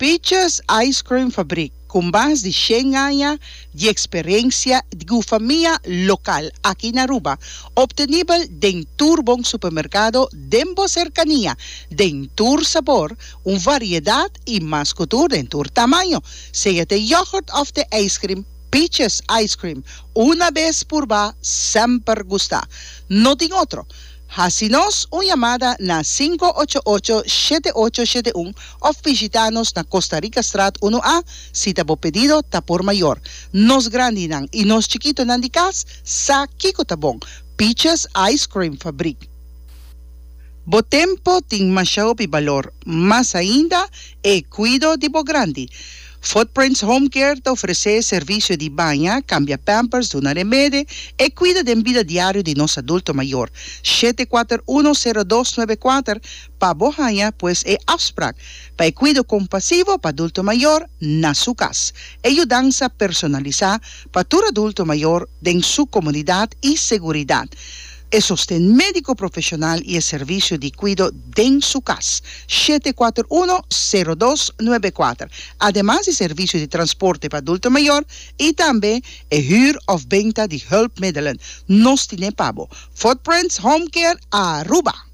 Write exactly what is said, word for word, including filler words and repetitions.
Peaches Ice Cream Fabric, com mais de cem anos de experiência de família local aqui na Aruba, obtenível dentro bom supermercado, dentro cercania, dentro sabor, uma variedade e mais cultura dentro tamanho, seja de yogurt ou de ice cream. Peaches Ice Cream, una vez por va, sempre gusta. No tem outro. Hacinos uma chamada na cinco oito oito, sete oito sete um ou visitanos na Costa Rica Strat um A, se tá bo pedido, tá por maior. Nos grande nang e nos chiquito nang di cas, sa kiko tá bom. Peaches Ice Cream Fabric. Bo tempo tem machao pi valor, mas ainda é cuido de bo grande. Footprints Home Care te oferece serviço de banha, cambia pampers, dona remédio e cuida da vida diária de nosso adulto maior. sete quatro um zero dois nove quatro para Bohanha, pois é afspraak para cuido compassivo para adulto maior na sua casa. Ajudança personalizada para todo adulto maior em sua comunidade e segurança. É sostén médico profissional e é serviço de cuido em sua casa. sete quatro um zero dois nove quatro. Además de serviço de transporte para adulto maior e também é huur of venta de hulpmiddelen. Nos tiene pabo. Footprints Home Care Aruba.